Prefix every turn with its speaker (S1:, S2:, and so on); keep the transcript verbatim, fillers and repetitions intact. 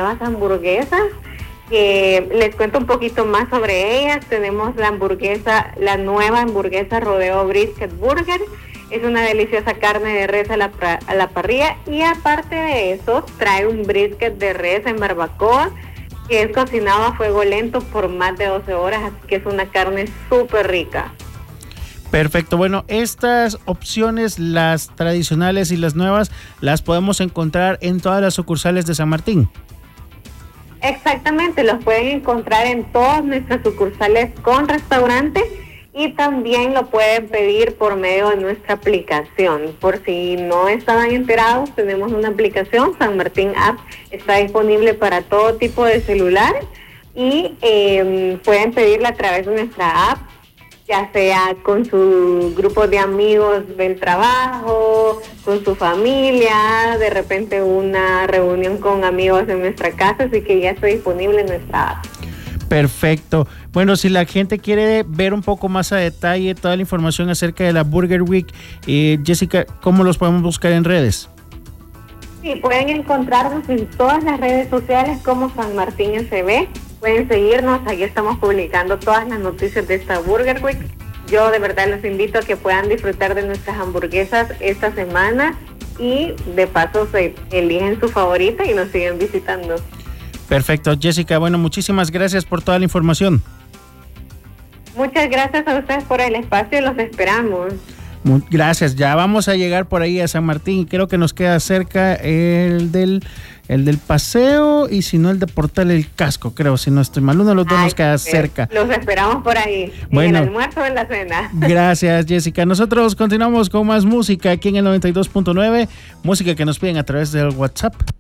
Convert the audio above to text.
S1: nuevas hamburguesas, que les cuento un poquito más sobre ellas. Tenemos la hamburguesa, la nueva hamburguesa Rodeo Brisket Burger. Es una deliciosa carne de res a la, a la parrilla, y aparte de eso trae un brisket de res en barbacoa que es cocinado a fuego lento por más de doce horas, así que es una carne súper rica.
S2: Perfecto, bueno, estas opciones, las tradicionales y las nuevas, las podemos encontrar en todas las sucursales de San Martín.
S1: Exactamente, los pueden encontrar en todas nuestras sucursales con restaurante, y también lo pueden pedir por medio de nuestra aplicación. Por si no estaban enterados, tenemos una aplicación, San Martín App, está disponible para todo tipo de celular, y eh, pueden pedirla a través de nuestra app, ya sea con su grupo de amigos del trabajo, con su familia, de repente una reunión con amigos en nuestra casa, así que ya está disponible en nuestra app.
S2: Perfecto. Bueno, si la gente quiere ver un poco más a detalle toda la información acerca de la Burger Week, eh, Jessica, ¿cómo los podemos buscar en redes?
S1: Sí, pueden encontrarnos en todas las redes sociales como San Martín S B. Pueden seguirnos, ahí estamos publicando todas las noticias de esta Burger Week. Yo de verdad los invito a que puedan disfrutar de nuestras hamburguesas esta semana, y de paso se eligen su favorita y nos siguen visitando.
S2: Perfecto, Jessica, bueno, muchísimas gracias por toda la información.
S1: Muchas gracias a ustedes por el espacio y los esperamos.
S2: Gracias, ya vamos a llegar por ahí a San Martín, creo que nos queda cerca el del el del paseo, y si no el de Portal El Casco, creo, si no estoy mal, uno de los dos Ay, nos queda cerca.
S1: Los esperamos por ahí, bueno, en el almuerzo o en la cena.
S2: Gracias, Jessica. Nosotros continuamos con más música aquí en el noventa y dos punto nueve, música que nos piden a través del WhatsApp.